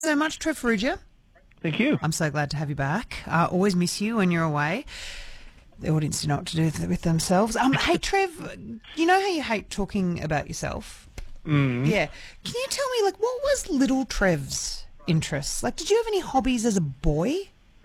So much, Trev Ferrugia. Thank you. I'm so glad to have you back. Always miss you when you're away. The audience do know what to do with themselves. Hey, Trev, you know how you hate talking about yourself? Yeah. Can you tell me, what was little Trev's interests? Did you have any hobbies as a boy?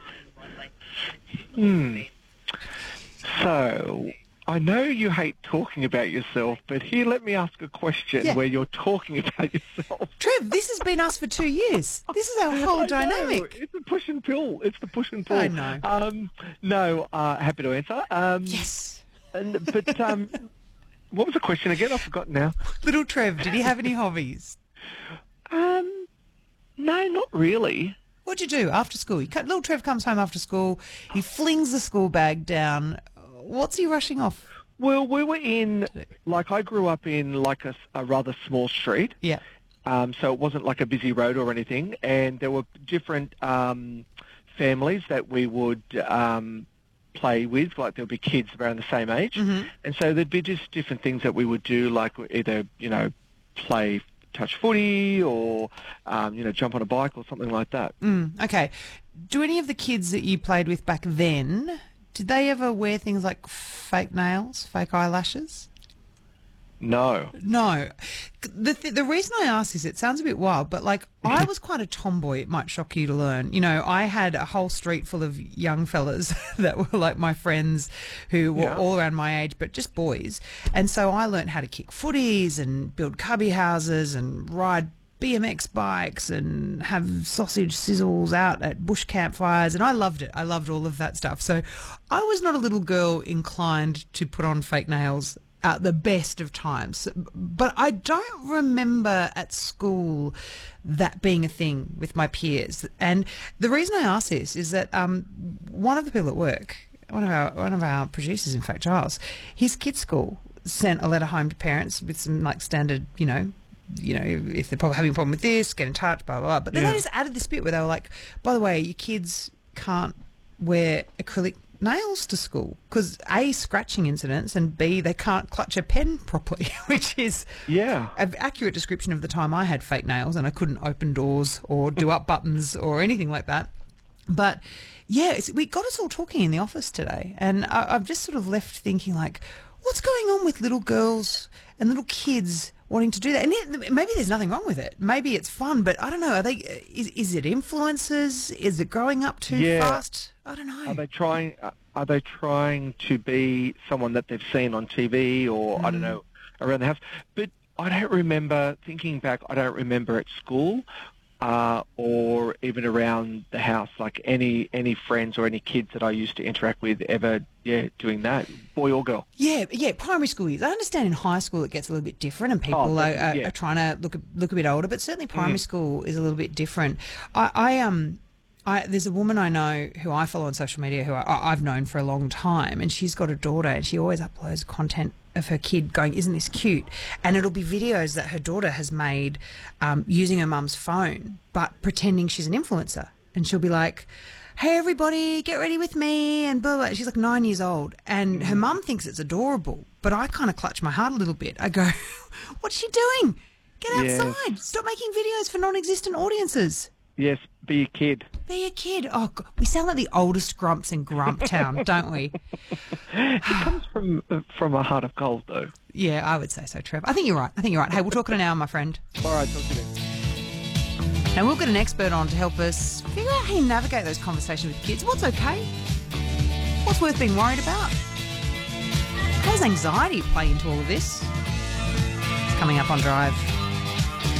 So, I know you hate talking about yourself, but here, let me ask a question where you're talking about yourself. Trev, this has been us for 2 years. This is our whole dynamic. Know. It's a push and pull. It's the push and pull. I know. Happy to answer. Yes. But what was the question again? I've forgotten now. Little Trev, did he have any hobbies? No, not really. What'd you do after school? Little Trev comes home after school. He flings the school bag down. What's he rushing off? Well, we were I grew up in a rather small street. Yeah. So it wasn't like a busy road or anything. And there were different families that we would play with. There would be kids around the same age. Mm-hmm. And so there'd be just different things that we would do, like either, play touch footy or, jump on a bike or something like that. Okay. Do any of the kids that you played with back then, did they ever wear things like fake nails, fake eyelashes? No. No. The reason I ask is it sounds a bit wild, but I was quite a tomboy. It might shock you to learn. I had a whole street full of young fellas that were like my friends who were all around my age, but just boys. And so I learned how to kick footies and build cubby houses and ride BMX bikes and have sausage sizzles out at bush campfires, and I loved it. I loved all of that stuff. So I was not a little girl inclined to put on fake nails at the best of times. But I don't remember at school that being a thing with my peers. And the reason I ask this is that one of the people at work, one of our producers, in fact, Giles, his kid's school sent a letter home to parents with some standard, if they're having a problem with this, get in touch, blah, blah, blah. But then they just added this bit where they were like, by the way, your kids can't wear acrylic nails to school because A, scratching incidents, and B, they can't clutch a pen properly, which is an accurate description of the time I had fake nails and I couldn't open doors or do up buttons or anything like that. But we got us all talking in the office today, and I've just sort of left thinking what's going on with little girls and little kids wanting to do that? And maybe there's nothing wrong with it. Maybe it's fun, but I don't know. Is it influences? Is it growing up too fast? I don't know. Are they trying to be someone that they've seen on TV or I don't know, around the house? But I don't remember, thinking back, I don't remember at school or even around the house, any friends or any kids that I used to interact with ever doing that, boy or girl. Yeah, primary school years. I understand in high school it gets a little bit different and people are trying to look a bit older, but certainly primary school is a little bit different. There's a woman I know who I follow on social media who I've known for a long time, and she's got a daughter and she always uploads content of her kid going, isn't this cute? And it'll be videos that her daughter has made using her mum's phone but pretending she's an influencer. And she'll be like, hey, everybody, get ready with me, and blah, blah. She's 9 years old, and her mum thinks it's adorable, but I kind of clutch my heart a little bit. I go, what's she doing? Get outside. Yes. Stop making videos for non-existent audiences. Yes, be a kid. Be a kid. Oh, God. We sound like the oldest grumps in Grump Town, don't we? It comes from a heart of gold, though. Yeah, I would say so, Trev. I think you're right. Hey, we'll talk in an hour, my friend. All right, talk to you then. And we'll get an expert on to help us figure out how you navigate those conversations with kids. What's okay? What's worth being worried about? How does anxiety play into all of this? It's coming up on Drive.